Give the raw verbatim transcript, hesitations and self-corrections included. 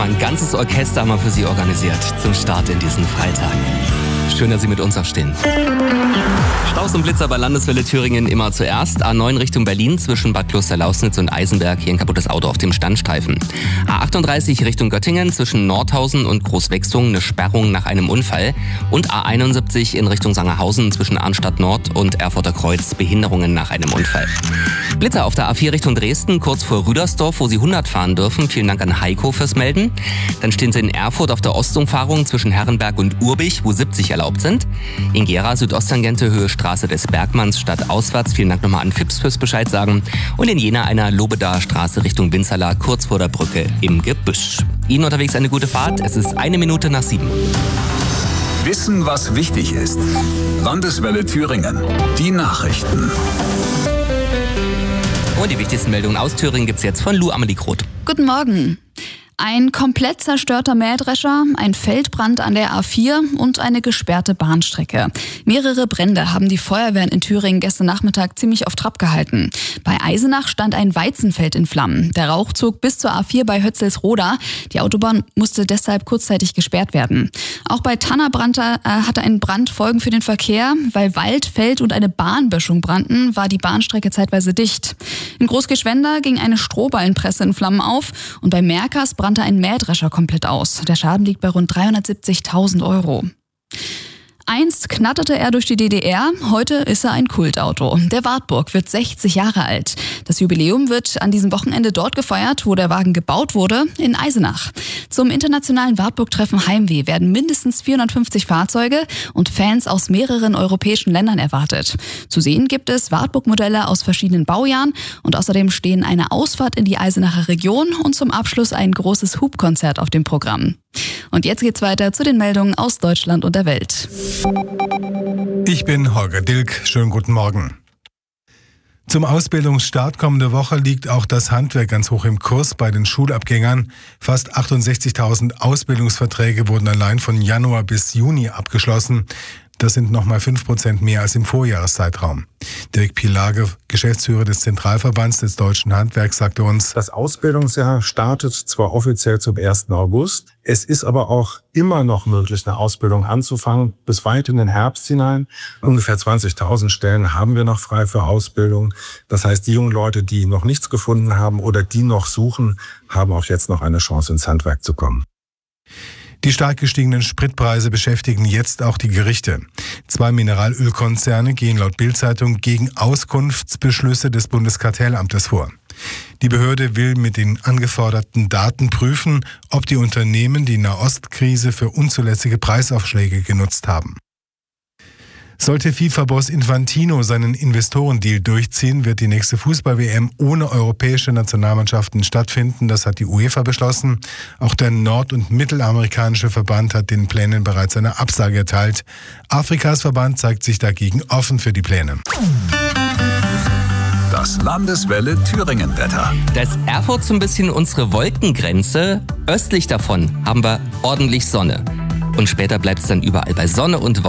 mal ein ganzes Orchester haben wir für Sie organisiert zum Start in diesen Freitag. Schön, dass Sie mit uns aufstehen. Staus und Blitzer bei Landeswelle Thüringen immer zuerst. A neun Richtung Berlin zwischen Bad Klosterlausnitz und Eisenberg. Hier ein kaputtes Auto auf dem Standstreifen. A achtunddreißig Richtung Göttingen zwischen Nordhausen und Großwechsung eine Sperrung nach einem Unfall. Und A einundsiebzig in Richtung Sangerhausen zwischen Arnstadt Nord und Erfurter Kreuz Behinderungen nach einem Unfall. Blitzer auf der A vier Richtung Dresden kurz vor Rüdersdorf, wo Sie hundert fahren dürfen. Vielen Dank an Heiko fürs Melden. Dann stehen Sie in Erfurt auf der Ostumfahrung zwischen Herrenberg und Urbich, wo siebzig erlaubt sind. In Gera Südosttangente Höhe Straße des Bergmanns statt auswärts. Vielen Dank nochmal an Fips fürs Bescheid sagen. Und in Jena einer Lobedaer Straße Richtung Winzerla, kurz vor der Brücke im Gebüsch. Ihnen unterwegs eine gute Fahrt. Es ist eine Minute nach sieben. Wissen, was wichtig ist. Landeswelle Thüringen. Die Nachrichten. Und die wichtigsten Meldungen aus Thüringen gibt's jetzt von Lou Amelie Groth. Guten Morgen. Ein komplett zerstörter Mähdrescher, ein Feldbrand an der A vier und eine gesperrte Bahnstrecke. Mehrere Brände haben die Feuerwehren in Thüringen gestern Nachmittag ziemlich auf Trab gehalten. Bei Eisenach stand ein Weizenfeld in Flammen. Der Rauch zog bis zur A vier bei Hötzelsroda. Die Autobahn musste deshalb kurzzeitig gesperrt werden. Auch bei Tannerbrandter äh, hatte ein Brand Folgen für den Verkehr. Weil Wald, Feld und eine Bahnböschung brannten, war die Bahnstrecke zeitweise dicht. In Großgeschwender ging eine Strohballenpresse in Flammen auf und bei Merkers brannte ein Mähdrescher komplett aus. Der Schaden liegt bei rund dreihundertsiebzigtausend Euro. Einst knatterte er durch die D D R, heute ist er ein Kultauto. Der Wartburg wird sechzig Jahre alt. Das Jubiläum wird an diesem Wochenende dort gefeiert, wo der Wagen gebaut wurde, in Eisenach. Zum internationalen Wartburg-Treffen Heimweh werden mindestens vierhundertfünfzig Fahrzeuge und Fans aus mehreren europäischen Ländern erwartet. Zu sehen gibt es Wartburg-Modelle aus verschiedenen Baujahren und außerdem stehen eine Ausfahrt in die Eisenacher Region und zum Abschluss ein großes Hubkonzert auf dem Programm. Und jetzt geht's weiter zu den Meldungen aus Deutschland und der Welt. Ich bin Holger Dilk. Schönen guten Morgen. Zum Ausbildungsstart kommende Woche liegt auch das Handwerk ganz hoch im Kurs bei den Schulabgängern. Fast achtundsechzigtausend Ausbildungsverträge wurden allein von Januar bis Juni abgeschlossen. Das sind nochmal fünf Prozent mehr als im Vorjahreszeitraum. Dirk Pielage, Geschäftsführer des Zentralverbands des Deutschen Handwerks, sagte uns: Das Ausbildungsjahr startet zwar offiziell zum ersten August, es ist aber auch immer noch möglich, eine Ausbildung anzufangen, bis weit in den Herbst hinein. Ungefähr zwanzigtausend Stellen haben wir noch frei für Ausbildung. Das heißt, die jungen Leute, die noch nichts gefunden haben oder die noch suchen, haben auch jetzt noch eine Chance, ins Handwerk zu kommen. Die stark gestiegenen Spritpreise beschäftigen jetzt auch die Gerichte. Zwei Mineralölkonzerne gehen laut Bild-Zeitung gegen Auskunftsbeschlüsse des Bundeskartellamtes vor. Die Behörde will mit den angeforderten Daten prüfen, ob die Unternehmen die Nahostkrise für unzulässige Preisaufschläge genutzt haben. Sollte FIFA-Boss Infantino seinen Investorendeal durchziehen, wird die nächste Fußball-W M ohne europäische Nationalmannschaften stattfinden. Das hat die UEFA beschlossen. Auch der nord- und mittelamerikanische Verband hat den Plänen bereits eine Absage erteilt. Afrikas Verband zeigt sich dagegen offen für die Pläne. Das Landeswelle Thüringen-Wetter. Da ist Erfurt so ein bisschen unsere Wolkengrenze. Östlich davon haben wir ordentlich Sonne. Und später bleibt es dann überall bei Sonne und